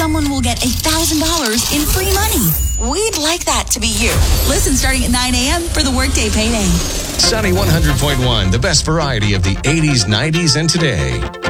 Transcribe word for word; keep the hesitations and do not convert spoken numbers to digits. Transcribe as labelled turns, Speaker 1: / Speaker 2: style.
Speaker 1: someone will get one thousand dollars in free money. We'd like that to be you. Listen starting at nine a.m. for the Workday Payday.
Speaker 2: Sunny one hundred point one, the best variety of the eighties, nineties, and today.